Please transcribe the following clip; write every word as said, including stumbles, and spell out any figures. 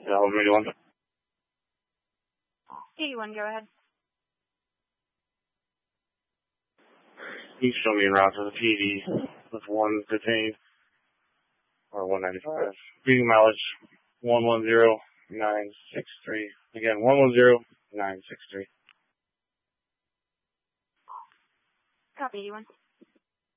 Yeah, eighty-one. eighty-one, go ahead. You can show me around to the P D with one detained, or one ninety-five. Reading mileage one one zero nine six three. Again, one one zero nine six three. Copy, eighty-one.